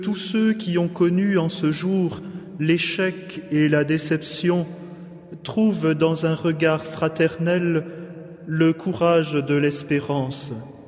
tous ceux qui ont connu en ce jour l'échec et la déception trouvent dans un regard fraternel le courage de l'espérance.